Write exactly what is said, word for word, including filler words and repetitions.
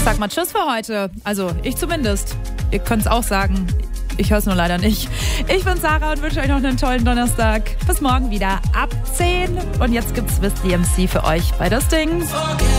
sag mal Tschüss für heute. Also, ich zumindest. Ihr könnt es auch sagen. Ich höre es nur leider nicht. Ich bin Sarah und wünsche euch noch einen tollen Donnerstag. Bis morgen wieder ab zehn. Und jetzt gibt's Swiss D M C für euch bei das Ding.